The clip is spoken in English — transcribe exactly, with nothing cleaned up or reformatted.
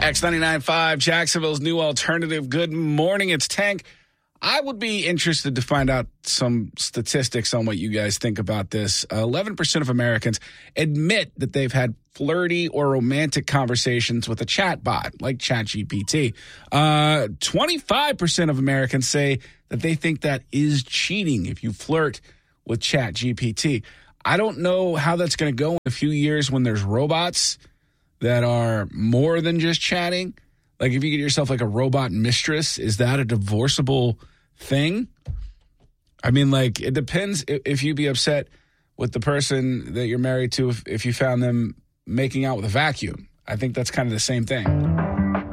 X ninety-nine point five, Jacksonville's new alternative. Good morning. It's Tank. I would be interested to find out some statistics on what you guys think about this. eleven percent of Americans admit that they've had flirty or romantic conversations with a chatbot like ChatGPT. Uh, twenty-five percent of Americans say that they think that is cheating if you flirt with ChatGPT. I don't know how that's going to go in a few years when there's robots that are more than just chatting. Like if you get yourself like a robot mistress, is that a divorceable thing? I mean, like, it depends if you'd be upset with the person that you're married to if, if you found them making out with a vacuum. I think that's kind of the same thing.